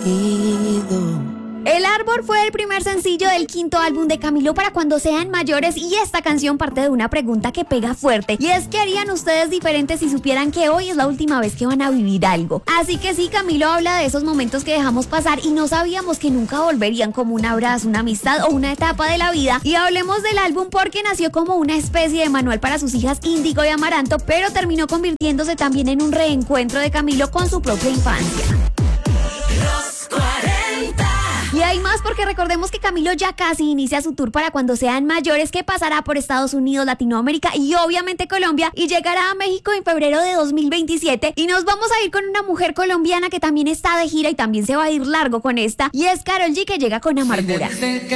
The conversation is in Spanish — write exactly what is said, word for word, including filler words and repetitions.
ido. El Árbol fue el primer sencillo del quinto álbum de Camilo para cuando sean mayores, y esta canción parte de una pregunta que pega fuerte, y es: ¿qué harían ustedes diferentes si supieran que hoy es la última vez que van a vivir algo? Así que sí, Camilo habla de esos momentos que dejamos pasar y no sabíamos que nunca volverían, como un abrazo, una amistad o una etapa de la vida. Y hablemos del álbum porque nació como una especie de manual para sus hijas Índigo y Amaranto, pero terminó convirtiéndose también en un reencuentro de Camilo con su propia infancia. Y hay más, porque recordemos que Camilo ya casi inicia su tour para cuando sean mayores, que pasará por Estados Unidos, Latinoamérica y obviamente Colombia, y llegará a México en febrero de dos mil veintisiete. Y nos vamos a ir con una mujer colombiana que también está de gira y también se va a ir largo con esta, y es Karol G, que llega con Amargura.